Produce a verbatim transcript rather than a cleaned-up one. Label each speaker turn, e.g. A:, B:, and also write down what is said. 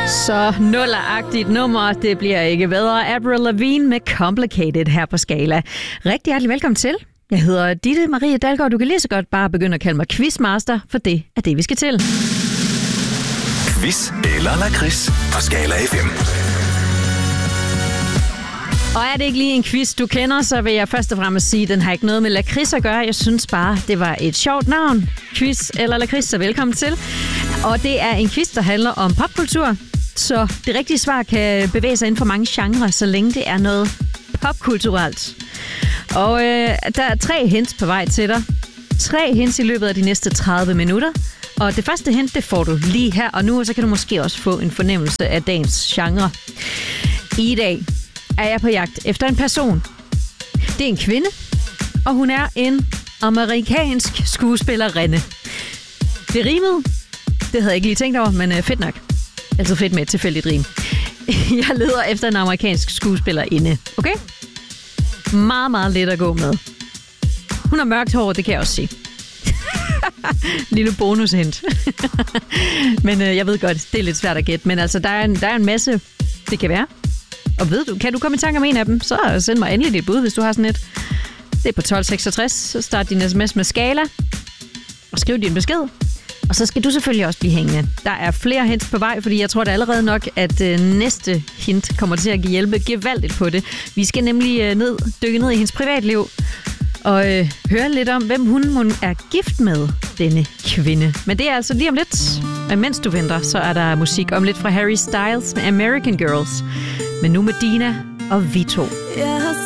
A: Så nulleragtigt nummer, det bliver ikke bedre. Avril Lavigne med Complicated her på Skala. Rigtig hjertelig velkommen til. Jeg hedder Ditte Marie Dalgaard. Du kan lige så godt bare begynde at kalde mig Quizmaster, for det er det, vi skal til.
B: Quiz eller lakrids på Skala F M.
A: Og er det ikke lige en quiz, du kender, så vil jeg først og fremmest sige, at den har ikke noget med lakrids at gøre. Jeg synes bare, det var et sjovt navn. Quiz eller lakrids, så velkommen til. Og det er en quiz, der handler om popkultur. Så det rigtige svar kan bevæge sig inden for mange genrer, så længe det er noget popkulturelt. Og øh, der er tre hints på vej til dig. Tre hints i løbet af de næste tredive minutter. Og det første hint, det får du lige her og nu, og så kan du måske også få en fornemmelse af dagens genre. I dag er jeg på jagt efter en person. Det er en kvinde, og hun er en amerikansk skuespillerinde. Det rimede. Det havde jeg ikke lige tænkt over, men fedt nok. Altså fedt med et tilfældigt rim. Jeg leder efter en amerikansk skuespillerinde. Okay? Meget, meget let at gå med. Hun har mørkt hår, det kan jeg også sige. Lille bonushint. Men øh, jeg ved godt, det er lidt svært at gætte. Men altså, der er en, der er en masse, det kan være. Og ved du, kan du komme i tanke om en af dem, så send mig endelig dit bud, hvis du har sådan et. Det er på tolv seksogtres. Så start din sms med Skala. Og skriv din besked. Og så skal du selvfølgelig også blive hængende. Der er flere hints på vej, fordi jeg tror da allerede nok, at øh, næste hint kommer til at give hjælpe gevaldigt på det. Vi skal nemlig øh, ned, dykke ned i hendes privatliv og øh, høre lidt om, hvem hun, hun er gift med, denne kvinde. Men det er altså lige om lidt. Og mens du venter, så er der musik om lidt fra Harry Styles med American Girls. Men nu med Dina og Vito.
C: Jeg har